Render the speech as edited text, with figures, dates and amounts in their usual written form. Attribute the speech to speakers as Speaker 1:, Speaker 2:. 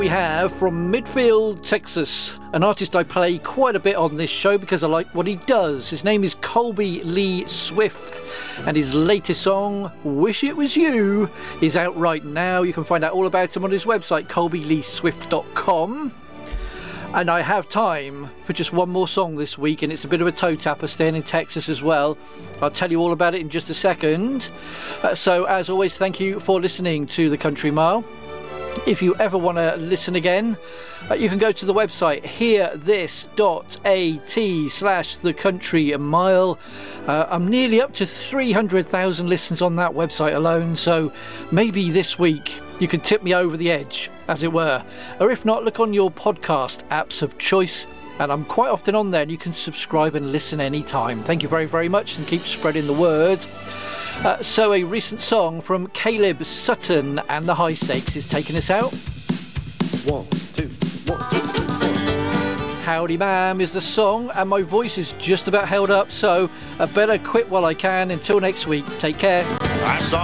Speaker 1: We have from Midfield, Texas, an artist I play quite a bit on this show because I like what he does. His name is Colby Lee Swift, and his latest song, Wish It Was You, is out right now. You can find out all about him on his website, colbyleeswift.com. And I have time for just one more song this week, and it's a bit of a toe tapper, staying in Texas as well. I'll tell you all about it in just a second. So as always, thank you for listening to The Country Mile. If you ever want to listen again, you can go to the website hearthis.at/The Country Mile. I'm nearly up to 300,000 listens on that website alone, so maybe this week you can tip me over the edge, as it were. Or if not, look on your podcast apps of choice, and I'm quite often on there, and you can subscribe and listen anytime. Thank you very, very much, and keep spreading the word. So a recent song from Caleb Sutton and the High Stakes is taking us out.
Speaker 2: 1, 2, 1, 2, 3, 4.
Speaker 1: Howdy Ma'am is the song, and my voice is just about held up, so I better quit while I can. Until next week, take care.
Speaker 3: I saw